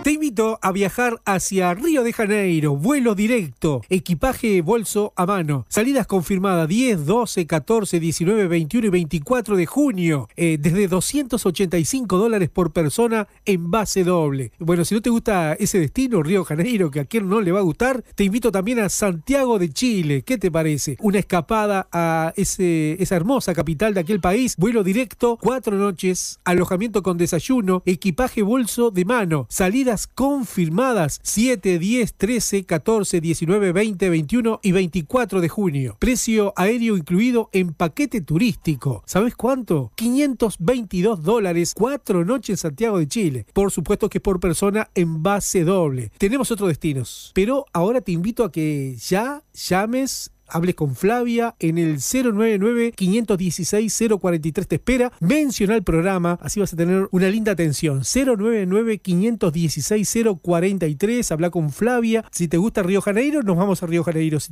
Te invito a viajar hacia Río de Janeiro, vuelo directo, equipaje bolso a mano. Salidas confirmadas 10, 12, 14, 19, 21 y 24 de junio. Desde $285 por persona en base doble. Bueno, si no te gusta ese destino, Río de Janeiro, que a quien no le va a gustar, te invito también a Santiago de Chile. ¿Qué te parece? Una escapada a esa hermosa capital de aquel país. Vuelo directo, 4 noches, alojamiento con desayuno, equipaje bolso de mano. Salidas confirmadas 7, 10, 13, 14, 19, 20, 21 y 24 de junio. Precio aéreo incluido en paquete turístico. ¿Sabes cuánto? $522, 4 noches en Santiago de Chile. Por supuesto que es por persona en base doble. Tenemos otros destinos, pero ahora te invito a que ya llames, hables con Flavia en el 099-516-043. Te espera. Menciona el programa, así vas a tener una linda atención. 099-516-043. Habla con Flavia. Si te gusta Río de Janeiro, nos vamos a Río de Janeiro. Si